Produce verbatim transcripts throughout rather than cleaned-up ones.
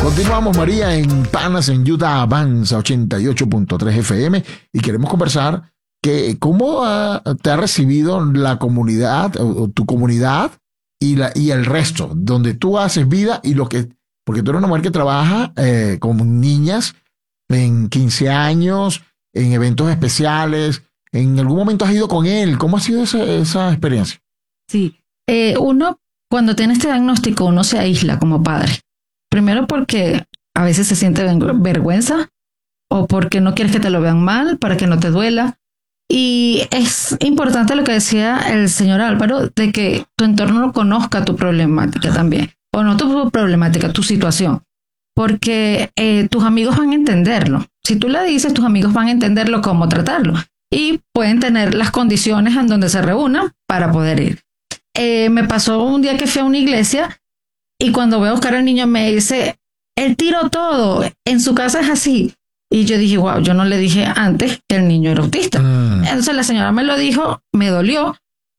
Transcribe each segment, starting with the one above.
Continuamos, María, en Panas en Utah Avanza ochenta y ocho punto tres F M y queremos conversar que cómo uh, te ha recibido la comunidad o, o tu comunidad y, la, y el resto, donde tú haces vida y lo que, porque tú eres una mujer que trabaja eh, con niñas en quince años, en eventos especiales. ¿En algún momento has ido con él? ¿Cómo ha sido esa, esa experiencia? Sí, eh, uno cuando tiene este diagnóstico uno se aísla como padre. Primero porque a veces se siente vergüenza o porque no quieres que te lo vean mal para que no te duela. Y es importante lo que decía el señor Álvaro de que tu entorno conozca tu problemática también. O no tu problemática, tu situación. Porque eh, tus amigos van a entenderlo. Si tú le dices, tus amigos van a entenderlo cómo tratarlo. Y pueden tener las condiciones en donde se reúnan para poder ir. Eh, me pasó un día que fui a una iglesia y cuando voy a buscar al niño me dice, él tiró todo, en su casa es así. Y yo dije, wow, yo no le dije antes que el niño era autista. Mm. Entonces la señora me lo dijo, me dolió,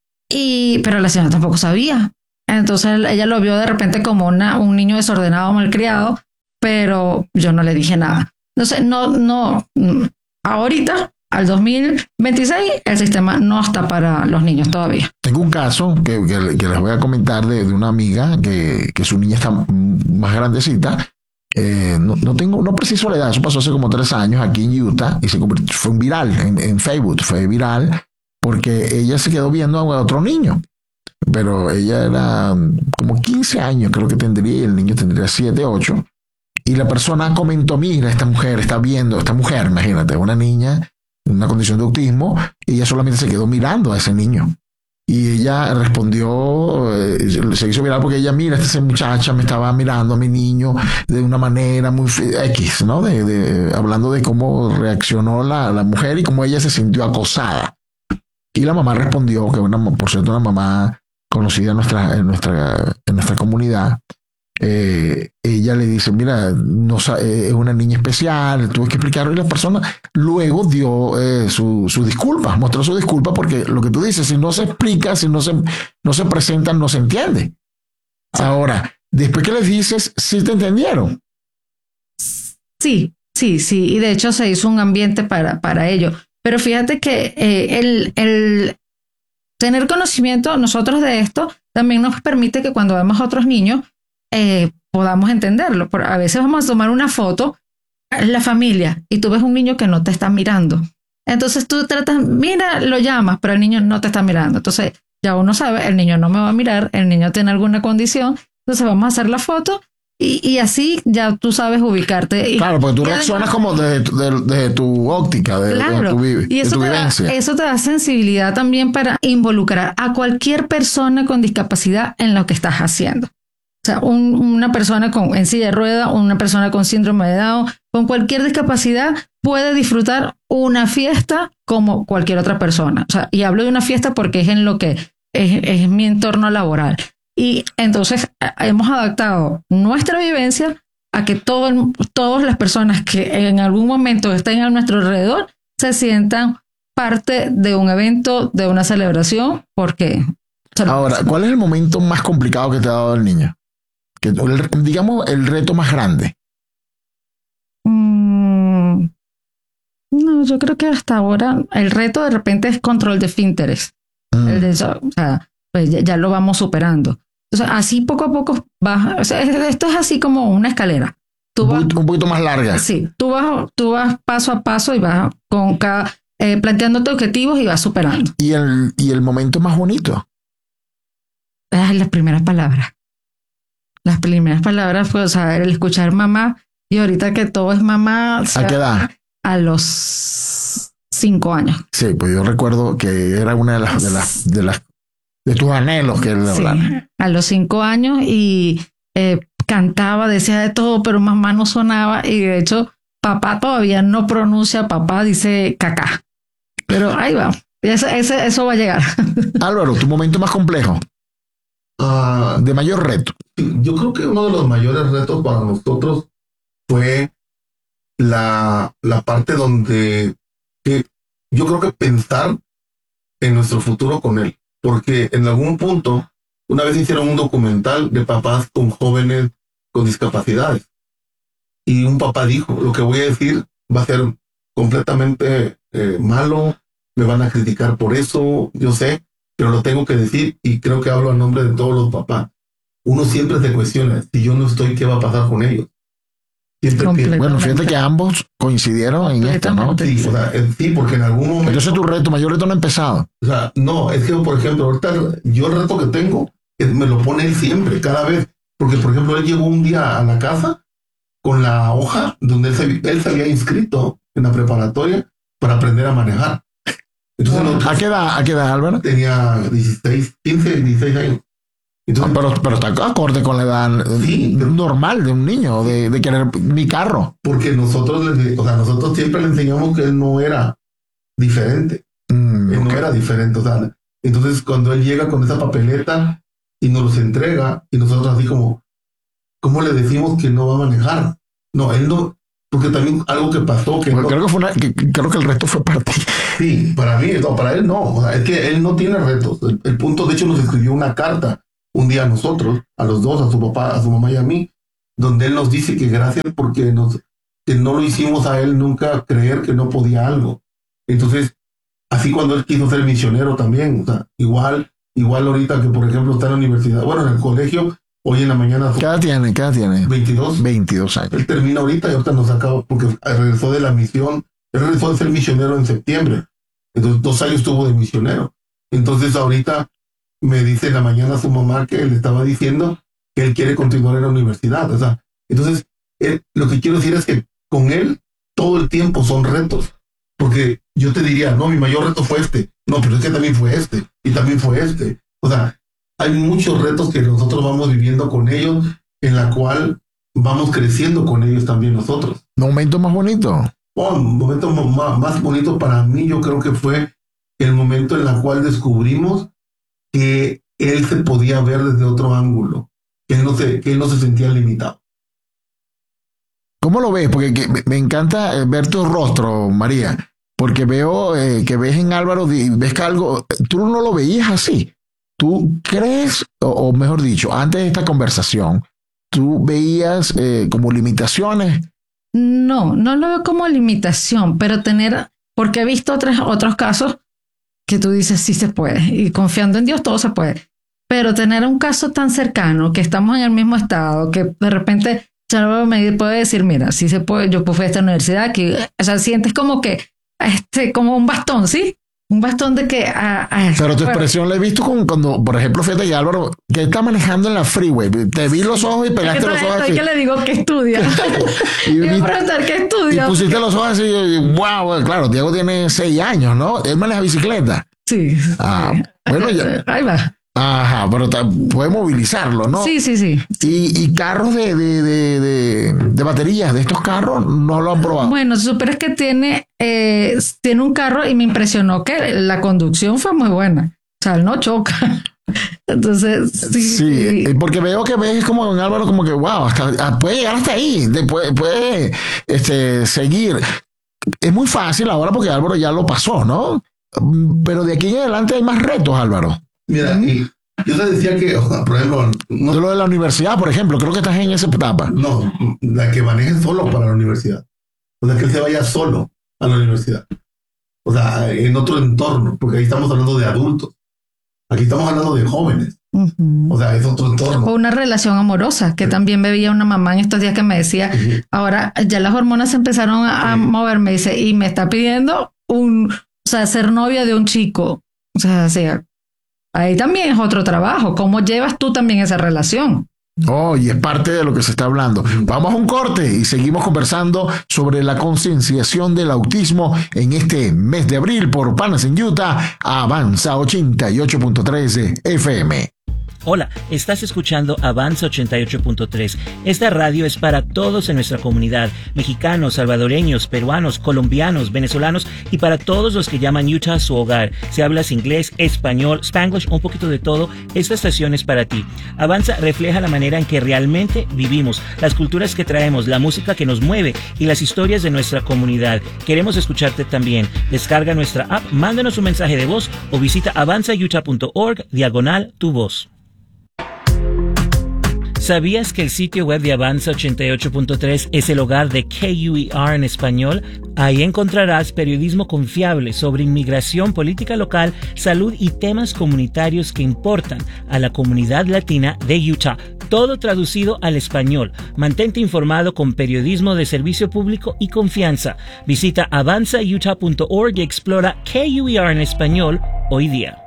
y, pero la señora tampoco sabía. Entonces ella lo vio de repente como una, un niño desordenado, malcriado, pero yo no le dije nada. Entonces, no, no, ahorita, al dos mil veintiséis, el sistema no está para los niños todavía. Tengo un caso que, que, que les voy a comentar de, de una amiga que, que su niña está más grandecita. Eh, no, no tengo, no preciso la edad, eso pasó hace como tres años aquí en Utah y se convirtió, fue un viral en, en Facebook, fue viral porque ella se quedó viendo a otro niño, pero ella era como quince años, creo que tendría, y el niño tendría siete, ocho, y la persona comentó, mira, esta mujer está viendo, esta mujer, imagínate, una niña en una condición de autismo, y ella solamente se quedó mirando a ese niño. Y ella respondió, eh, se hizo viral porque ella, mira, esta muchacha me estaba mirando a mi niño de una manera muy X, ¿no? De, de, hablando de cómo reaccionó la, la mujer y cómo ella se sintió acosada. Y la mamá respondió, que una, por cierto, una mamá conocida en nuestra, en nuestra, en nuestra comunidad, eh, ella le dice, mira, no, eh, es una niña especial, tuve que explicarlo, y la persona luego dio eh, su, su disculpa, mostró su disculpa, porque lo que tú dices, si no se explica, si no se, no se presenta, no se entiende. Sí. Ahora, después que les dices, ¿sí te entendieron? Sí, sí, sí, y de hecho se hizo un ambiente para, para ello, pero fíjate que eh, el, el tener conocimiento nosotros de esto también nos permite que cuando vemos a otros niños Eh, podamos entenderlo. Por, a veces vamos a tomar una foto, la familia, y tú ves un niño que no te está mirando. Entonces tú tratas, mira, lo llamas, pero el niño no te está mirando. Entonces ya uno sabe, el niño no me va a mirar, el niño tiene alguna condición, entonces vamos a hacer la foto y, y así ya tú sabes ubicarte. Claro, porque tú reaccionas como desde de, de, de tu óptica, de, claro, de tu, y eso de tu te vivencia. Da, eso te da sensibilidad también para involucrar a cualquier persona con discapacidad en lo que estás haciendo. O sea, un, una persona con, en silla de rueda, una persona con síndrome de Down, con cualquier discapacidad, puede disfrutar una fiesta como cualquier otra persona. O sea, y hablo de una fiesta porque es en lo que es, es mi entorno laboral. Y entonces hemos adaptado nuestra vivencia a que todo, todas las personas que en algún momento estén a nuestro alrededor se sientan parte de un evento, de una celebración, porque... Ahora, ¿cuál es el momento más complicado que te ha dado el niño? Que, el, digamos, el reto más grande. Mm, no, yo creo que hasta ahora el reto de repente es control de esfínteres. Mm. El de, o sea, pues ya, ya lo vamos superando. O sea, así poco a poco vas. O sea, esto es así como una escalera. Tú vas, un, poquito, un poquito más larga. Sí, tú vas, tú vas paso a paso y vas con cada, eh, planteándote objetivos y vas superando. ¿Y el, y el momento más bonito? Ay, las primeras palabras. Las primeras palabras fue, o sea, el escuchar mamá, y ahorita que todo es mamá. O sea, ¿a qué edad? A los cinco años. Sí, pues yo recuerdo que era una de las de las de las de tus anhelos que él sí, hablara. A los cinco años y eh, cantaba, decía de todo, pero mamá no sonaba, y de hecho papá todavía no pronuncia papá, dice cacá. Pero ahí va, eso, eso, eso va a llegar. Álvaro, tu momento más complejo. Uh, de mayor reto. Yo creo que uno de los mayores retos para nosotros fue la, la parte donde que yo creo que pensar en nuestro futuro con él, porque en algún punto una vez hicieron un documental de papás con jóvenes con discapacidades y un papá dijo, lo que voy a decir va a ser completamente eh, malo, me van a criticar por eso, yo sé, pero lo tengo que decir y creo que hablo a nombre de todos los papás. Uno siempre se cuestiona, si yo no estoy, ¿qué va a pasar con ellos? Siempre pienso, bueno, fíjate que ambos coincidieron en esto, ¿no? Sí, o sea, sí, porque en algún momento... Entonces tu reto, tu mayor reto no ha empezado. O sea, no, es que, por ejemplo, ahorita yo el reto que tengo, es, me lo pone él siempre, cada vez. Porque, por ejemplo, él llegó un día a la casa con la hoja donde él se, él se había inscrito en la preparatoria para aprender a manejar. Entonces, ¿A nosotros, qué edad, a qué edad, Álvaro? tenía dieciséis, quince, dieciséis años. Entonces, Ah, pero, pero está acorde con la edad Sí, pero- normal de un niño, de, de querer mi carro. porque nosotros, le- o sea, nosotros siempre le enseñamos que él no era diferente. Mm, Él ok. no era diferente, o sea, entonces cuando él llega con esa papeleta y nos los entrega y nosotros así como, ¿cómo le decimos que no va a manejar? No, él no, porque también algo que pasó que, Bueno, no- creo que fue una, que- que- creo que el resto fue para ti. sí, para mí, no, para él no, o sea, es que él no tiene retos. El, el punto, de hecho, nos escribió una carta un día a nosotros, a los dos, a su papá, a su mamá y a mí, donde él nos dice que gracias porque nos, que no lo hicimos a él nunca creer que no podía algo. Entonces, así cuando él quiso ser misionero también, o sea, igual, igual ahorita que por ejemplo está en la universidad, bueno, en el colegio, hoy en la mañana, ¿Qué edad tiene? ¿Qué edad tiene? veintidós, veintidós años. él termina ahorita y ahorita nos acaba, porque regresó de la misión, él regresó de ser misionero en septiembre, entonces dos años estuvo de misionero. Entonces ahorita me dice en la mañana su mamá que le estaba diciendo que él quiere continuar en la universidad, o sea, entonces él- lo que quiero decir es que con él todo el tiempo son retos, porque yo te diría, no, mi mayor reto fue este, no, pero es que también fue este, y también fue este, o sea, hay muchos retos que nosotros vamos viviendo con ellos, en la cual vamos creciendo con ellos también nosotros. Momento más bonito. Oh, un momento mo- ma- más bonito para mí, yo creo que fue el momento en el cual descubrimos que él se podía ver desde otro ángulo, que él no se, que él no se sentía limitado. ¿Cómo lo ves? Porque que- me- me encanta eh, ver tu rostro, María, porque veo eh, que ves en Álvaro, di- ves que algo, tú no lo veías así. ¿Tú crees, o, o mejor dicho, antes de esta conversación, tú veías eh, como limitaciones? No, no lo veo como limitación, pero tener, porque he visto otros, otros casos que tú dices sí se puede y confiando en Dios todo se puede, pero tener un caso tan cercano que estamos en el mismo estado, que de repente Charo me puede decir, mira, sí se puede, yo fui a esta universidad, que, o sea, sientes como que, este, como un bastón, ¿sí? Un bastón de que... ah, ah, Pero tu bueno, expresión la he visto con, cuando, por ejemplo, fíjate que Álvaro, que está manejando en la freeway, te vi los ojos y es que pegaste los todavía ojos estoy así. que le digo que estudia. Y, Y me vi- preguntar qué y estudia. pusiste los ojos así, y, wow, claro, Diego tiene seis años, ¿no? Él maneja bicicleta. Sí. Ah, sí. bueno, ya. Ahí va. Ajá, pero ta- puede movilizarlo, ¿no? Sí, sí, sí. Y, y carros de, de, de, de, de baterías de estos carros no lo han probado. Bueno, súper es que tiene, eh, tiene un carro y me impresionó que la conducción fue muy buena. O sea, él no choca. Entonces, sí. Sí, eh, porque veo que ves como en Álvaro como que wow, hasta, ah, puede llegar hasta ahí, de- puede, puede este, seguir. Es muy fácil ahora porque Álvaro ya lo pasó, ¿no? Mm, Pero de aquí en adelante hay más retos, Álvaro. Mira, y yo te decía que, o sea, por ejemplo, De no, lo de la universidad, por ejemplo, creo que estás en esa etapa. no, la que maneje solo para la universidad. O sea, que él se vaya solo a la universidad. O sea, en otro entorno, porque ahí estamos hablando de adultos. Aquí estamos hablando de jóvenes. Ujú. O sea, es otro O entorno. una relación amorosa, que Sí. también me veía una mamá en estos días que me decía, Ujú. ahora ya las hormonas se empezaron a, a Sí. mover, me dice, y me está pidiendo un, o sea, ser novia de un chico. O sea, o sea, ahí también es otro trabajo. ¿Cómo llevas tú también esa relación? Oh, y es parte de lo que se está hablando. Vamos a un corte y seguimos conversando sobre la concienciación del autismo en este mes de abril por Panas en Utah. Avanza ochenta y ocho punto tres F M. Hola, estás escuchando Avanza ochenta y ocho punto tres. Esta radio es para todos en nuestra comunidad, mexicanos, salvadoreños, peruanos, colombianos, venezolanos y para todos los que llaman Utah su hogar. Si hablas inglés, español, spanglish, un poquito de todo, esta estación es para ti. Avanza refleja la manera en que realmente vivimos, las culturas que traemos, la música que nos mueve y las historias de nuestra comunidad. Queremos escucharte también. Descarga nuestra app, mándanos un mensaje de voz o visita avanza utah punto org diagonal tu voz. ¿Sabías que el sitio web de Avanza ochenta y ocho punto tres es el hogar de K U E R en español? Ahí encontrarás periodismo confiable sobre inmigración, política local, salud y temas comunitarios que importan a la comunidad latina de Utah. Todo traducido al español. Mantente informado con periodismo de servicio público y confianza. Visita avanza utah punto org y explora K U E R en español hoy día.